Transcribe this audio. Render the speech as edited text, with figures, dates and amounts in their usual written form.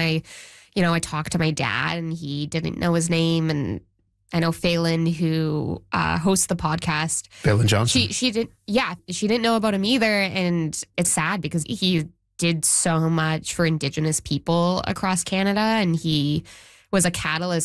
I talked to my dad and he didn't know his name. And I know Phelan, who hosts the podcast. Phelan Johnson. She didn't know about him either. And it's sad because he did so much for Indigenous people across Canada. And he was a catalyst